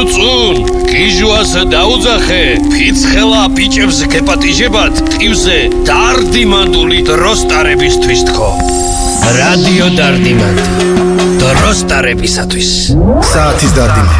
წუნ, გიჟვას დაუძახე, ფიცხელა ბიჭებს გეპატიჟებათ, ტივზე დარდიმანდული დროსტარებისთვის თქო. რადიო დარდიმანდი, დროსტარებისათვის. საათის დარდიმე.